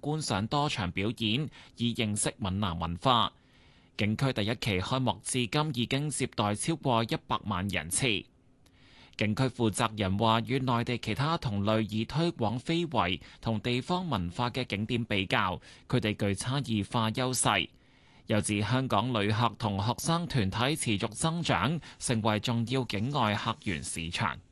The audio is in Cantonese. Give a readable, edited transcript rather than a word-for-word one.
觀賞多場表演，以認識閩南文化。景區第一期開幕至今已經接待超過100萬人次。景區負責人話：與內地其他同類以推廣非遺同地方文化嘅景點比較，佢哋具差異化優勢。又指香港旅客同學生團體持續增長，成為重要境外客源市場。